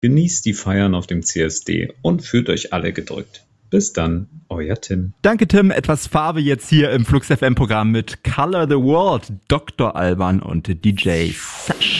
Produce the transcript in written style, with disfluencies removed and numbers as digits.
Genießt die Feiern auf dem CSD und fühlt euch alle gedrückt. Bis dann, euer Tim. Danke, Tim. Etwas Farbe jetzt hier im Flux FM Programm mit Color the World, Dr. Alban und DJ Sash.